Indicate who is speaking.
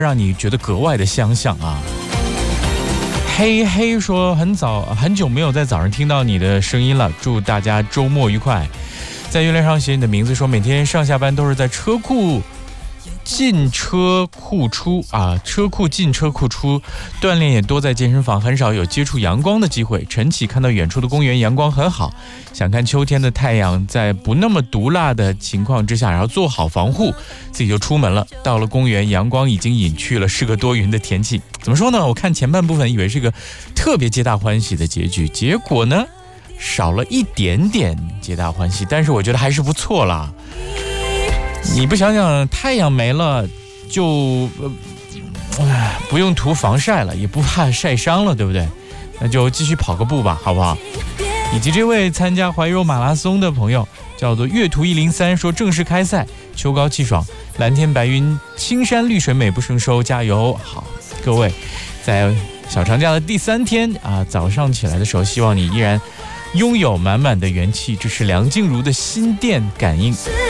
Speaker 1: 让你觉得格外的相像啊。嘿嘿说很久没有在早上听到你的声音了，祝大家周末愉快。在月亮上写你的名字，说每天上下班都是在车库进车库出啊，车库进车库出，锻炼也多在健身房，很少有接触阳光的机会。晨起看到远处的公园阳光很好，想看秋天的太阳，在不那么毒辣的情况之下，然后做好防护，自己就出门了。到了公园，阳光已经隐去了，是个多云的天气。怎么说呢？我看前半部分以为是个特别皆大欢喜的结局，结果呢少了一点点皆大欢喜，但是我觉得还是不错啦。你不想想太阳没了就不用涂防晒了，也不怕晒伤了，对不对？那就继续跑个步吧，好不好？以及这位参加怀柔马拉松的朋友叫做月图103，说正式开赛，秋高气爽，蓝天白云，青山绿水，美不胜收，加油！好，各位在小长假的第3天啊，早上起来的时候，希望你依然拥有满满的元气。这是梁静茹的心电感应。